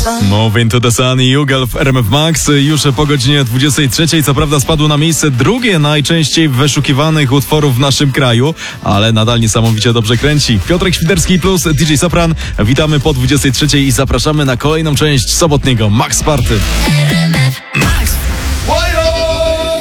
Move Into the Sun i Jugel w RMF Max już po godzinie 23. Co prawda spadł na miejsce drugie najczęściej wyszukiwanych utworów w naszym kraju, ale nadal niesamowicie dobrze kręci. Piotrek Świderski plus DJ Sopran. Witamy po 23 i zapraszamy na kolejną część sobotniego Max Party. Max